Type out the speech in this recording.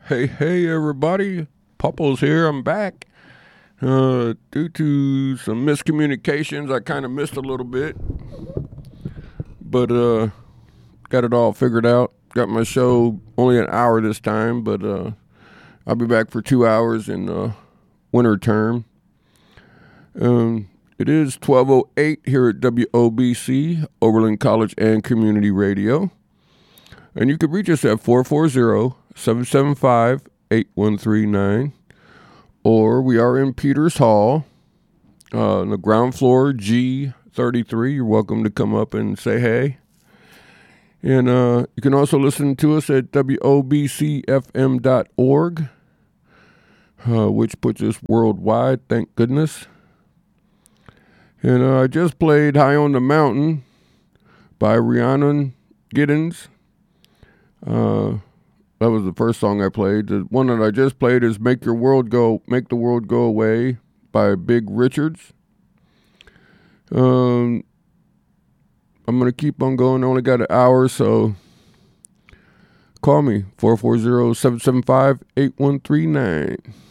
Hey, everybody. Popple's here. I'm back. Due to some miscommunications, I kind of missed a little bit. But got it all figured out. Got my show only an hour this time, but I'll be back for 2 hours in winter term. It is 12:08 here at WOBC, Oberlin College and Community Radio. And you can reach us at 440-775-8139. Or we are in Peters Hall, on the ground floor, G33. You're welcome to come up and say hey. And you can also listen to us at WOBCFM.org, which puts us worldwide, thank goodness. And I just played High on the Mountain by Rhiannon Giddens. That was the first song I played. The one that I just played is Make the World Go Away by Big Richards. I'm going to keep on going. I only got an hour, so call me, 440-775-8139.